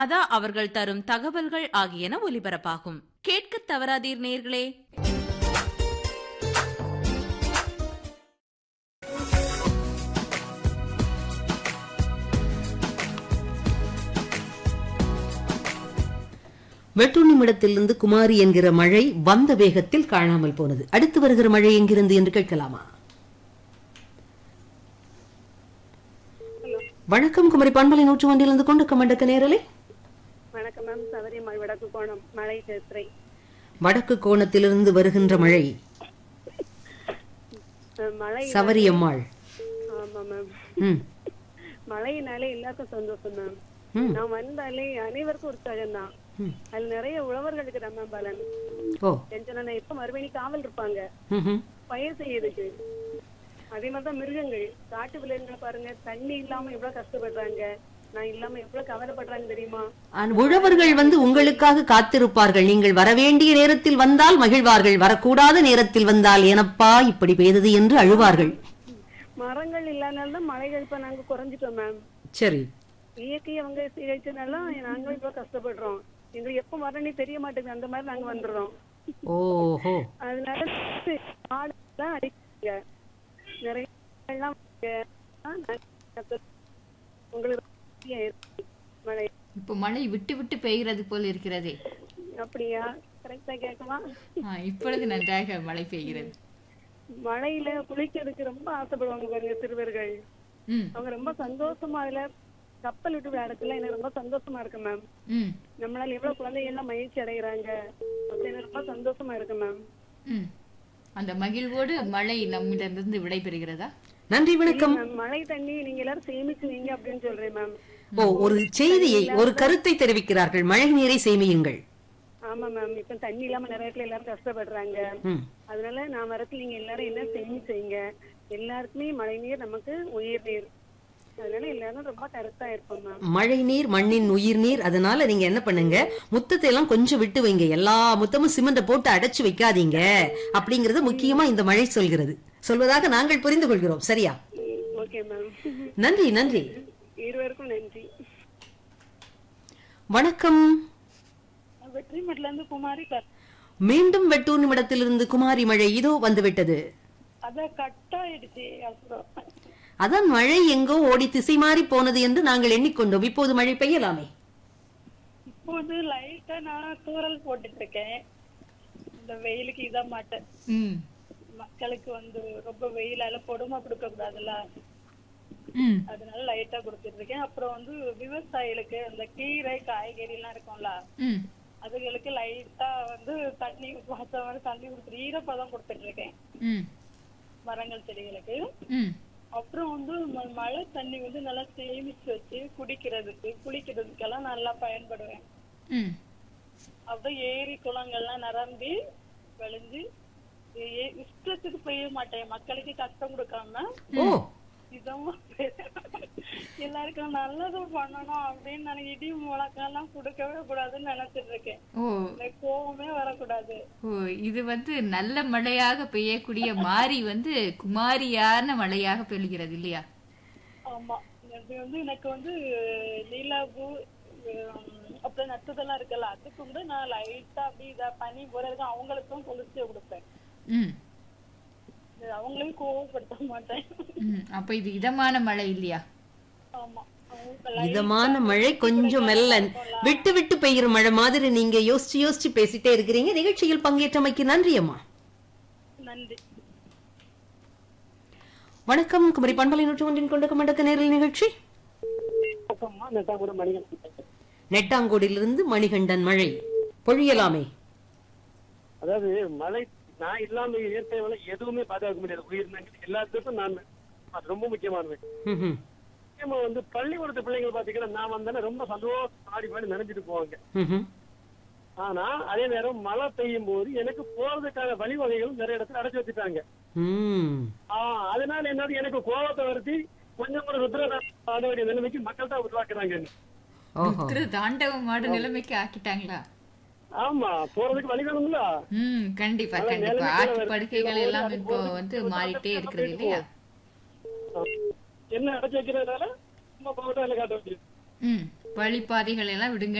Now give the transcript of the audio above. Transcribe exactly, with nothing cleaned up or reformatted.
அதா அவர்கள் தரும் தகவல்கள் ஆகியன ஒலிபரப்பாகும். கேட்க தவறாதீர் நேயர்களே. வெட்டு நிமிடத்திலிருந்து குமாரி என்கிற மழை வந்த வேகத்தில் காணாமல் போனது. அடுத்து வருகிற மழை எங்கிருந்து என்று கேட்கலாமா? வணக்கம் குமரி பண்பலை நூற்று ஒன்றிலிருந்து கொண்டு கமண்டக்க நேரலை. வணக்கம் மேம். சவரியம்மாள் வடக்கு கோணம் மழை பேசுறேன். வடக்கு கோணத்திலிருந்து வருகின்ற மழை மழை சவரியம்மாள். ஆமா மேம். ம் மழையினாலே எல்லாருக்கும் சந்தோஷம் மேம். ம் நான் வந்தாலே அனைவருக்கும் உற்சாகம் தான். அது நிறைய உழவர்களுக்கு தான் மேம் பலன். ஓ டென்ஷன் எப்ப மறுபடியும் காவல் இருப்பாங்க ம் பயிர் செய்யறதுக்கு. அதே மாதிரிதான் மிருகங்கள், காட்டு விலங்குகளை பாருங்க, தண்ணி இல்லாம எவ்வளவு கஷ்டப்படுறாங்க, நான் இல்லாம எவ்வளவு கவலைப்படுறாங்க தெரியுமா? உழவர்கள் வந்து உங்களுக்காக காத்திருப்பார்கள். நீங்கள் வரவேண்டிய நேரத்தில் வந்தால் மகிழ்வார்கள், வரக்கூடாத நேரத்தில் வந்தால் எனப்பா இப்படி பெய்தது என்று அழுவார்கள். மரங்கள் இல்லாதனால்தான் மழைகள் இப்ப நாங்க குறைஞ்சிட்டோம் மேம். சரி, இயற்கை அவங்க சீரழிச்சனால நாங்க இவ்வளவு கஷ்டப்படுறோம். எங்களுக்கு எப்ப வரணும்னே தெரிய மாட்டேங்குது, அந்த மாதிரி நாங்க வந்துடுறோம். ஓஹோ, அதனால ஆடுதான் அடிக்க நிறைய எல்லாம் உங்களுக்கு மழை இப்போ மழை விட்டு விட்டு பெய்கிறது போல் இருக்கிறதே. அப்படியா? கரெக்டா கேட்கவா? இப்பொழுது நன்றாக மழை பெய்கிறது. மழையில குளிக்கிறதுக்கு ரொம்ப ஆசைப்படுவாங்க பாருங்க சிறுவர்கள். அவங்க ரொம்ப சந்தோஷமா அதுல கப்பல் விட்டு விளையாடத்துல எனக்கு ரொம்ப சந்தோஷமா இருக்கு மேம். நம்மளால எவ்வளவு குழந்தைகள் எல்லாம் மகிழ்ச்சி அடைகிறாங்க, எனக்கு ரொம்ப சந்தோஷமா இருக்கு மேம். அந்த மகிழ்வோடு மழை நம்மிடமிருந்து விடைபெறுகிறதா? நன்றி, வணக்கம். மழை தண்ணி நீங்க எல்லாரும் சேமிச்சுவீங்க அப்படின்னு சொல்றேன் மேம். ஓ, ஒரு செய்தியை, ஒரு கருத்தை தெரிவிக்கிறார்கள், மழை நீரை சேமியுங்கள். ஆமா மேம். இப்ப தண்ணி இல்லாம நிறைய இடத்துல எல்லாரும் கஷ்டப்படுறாங்க. அதனால நான் வரத்துல நீங்க எல்லாரும் என்ன சேமிச்சீங்க. எல்லாருக்குமே மழை நீர் நமக்கு உயிர் நீர். அதனால எல்லாரும் ரொம்ப கருத்தா இருப்போம் மேம். மழை நீர் மண்ணின் உயிர் நீர். அதனால நீங்க என்ன பண்ணுங்க, முத்தத்தை எல்லாம் கொஞ்சம் விட்டு வைங்க, எல்லா முத்தமும் சிமெண்ட போட்டு அடைச்சு வைக்காதீங்க அப்படிங்கறது முக்கியமா இந்த மழை சொல்கிறது, சொல்வதாக நாங்கள் புரிந்து கொள்கிறோம். சரியா? Okay ma'am. நன்றி, நன்றி. இருவருக்கும் நன்றி. வணக்கம். வெற்றிமட்ல இருந்து குமாரி. மீண்டும் வெட்டூர் நிமிடத்திலிருந்து குமாரி மழை இதோ வந்துவிட்டது. அதான் கட் ஆயிடுச்சு. அப்புறம் அதான் மழை எங்கோ ஓடி திசை மாறி போனது என்று நாங்கள் எண்ணிக்கொண்டோம். இப்போது மழை பெய்யலாமே. இப்போது லைட்டா நான் தூரல் போட்டுட்டு இருக்கேன். இந்த வெயிலுக்கு இத மாட்டேன். மக்களுக்கு வந்து ரொம்ப வெயிலால கொடுமை கொடுக்க கூடாதுல்ல, அதனால லைட்டா கொடுத்துட்டு இருக்கேன். அப்புறம் வந்து விவசாயிகளுக்கு அந்த கீரை காய்கறி எல்லாம் இருக்கும்ல, அதுகளுக்கு லைட்டா வந்து தண்ணி தண்ணி கொடுத்துட்டு ஈரப்பதம் கொடுத்துட்டு இருக்கேன் மரங்கள் செடிகளுக்கு. அப்புறம் வந்து மழை தண்ணி வந்து நல்லா சேமிச்சு வச்சு குடிக்கிறதுக்கு குளிக்கிறதுக்கெல்லாம் நல்லா பயன்படுவேன். அப்புறம் ஏரி குளங்கள்லாம் நிரம்பி விளைஞ்சு இஷ்டத்துக்கு பெய்ய மாட்டேன், மக்களுக்கு கஷ்டம் கொடுக்காம இதமா எல்லாருக்கும் நல்லது பண்ணணும் அப்படின்னு நான் இடி முழக்கம் எல்லாம் கொடுக்கவே கூடாதுன்னு நினைச்சிட்டு இருக்கேன். கோவமே வரக்கூடாது. ஓ, இது வந்து நல்ல மழையாக பெய்யக்கூடிய மாறி வந்து குமாரியான மழையாக பெய்கிறது இல்லையா? ஆமா, இது வந்து எனக்கு வந்து நிலவு அப்புறம் நட்டுதெல்லாம் இருக்குல்ல, அதுக்கு கூட நான் லைட்டா அப்படி இத பனி போறதுக்கு அவங்களுக்கும் குளிர்ச்சியை கொடுப்பேன். அவங்களையும் கோவப்படுத்த மாட்டேன். அப்ப இது இதமான மழை இல்லையா? ஆமா, இதமான மழை கொஞ்சம் மெல்ல விட்டு விட்டு பெய்கிற மழை மாதிரி நீங்க யோசிச்சு யோசிச்சு பேசிட்டே இருக்கிறீங்க. நிகழ்ச்சியில் பங்கேற்றமைக்கு நன்றி அம்மா. நன்றி. வணக்கம். குமரி பண்பலை நூற்று ஒன்றின் கொண்டு கமண்டக்க நேரில் நிகழ்ச்சி. நெட்டாங்கோடிலிருந்து மணிகண்டன். மழை பொழியலாமே. அதாவது மழை நான் இல்லாம இயற்கை வள எதுவுமே பாதுகாக்க முடியாது. உயிர் எல்லாத்துக்கும் நான் அது ரொம்ப முக்கியமானது. முக்கியமா வந்து பள்ளிக்கூடத்து பிள்ளைங்க பாத்தீங்கன்னா நான் வந்தேன்னா ரொம்ப சந்தோஷம் ஆடி பாடி நினைச்சிட்டு போவாங்க. ஆனா அதே நேரம் மழை பெய்யும் போது எனக்கு போறதுக்கான வழிவகைகளும் நிறைய இடத்துல அடைச்சு வச்சுட்டாங்க. ஆஹ் அதனால என்னது எனக்கு கோபத்தை வருத்தி கொஞ்சம் கூட ருத்ரதாண்டவம் ஆட வேண்டிய நிலைமைக்கு மக்கள் தான் உருவாக்குறாங்க. தாண்டவம் ஆட நிலைமைக்கு ஆக்கிட்டாங்களா? ஆமா, போறதுக்கு வழி வேணும்ல. ம், கண்டிப்பா கண்டிப்பா. ஆட்டு படுக்கைகள் எல்லாம் இப்போ வந்து மாறிட்டே இருக்குது இல்லையா? என்ன அடைச்சு வைக்கிறதுனால நம்ம போகட்டும் காட்ட வச்சு. வழிபாதைகள் எல்லாம் விடுங்க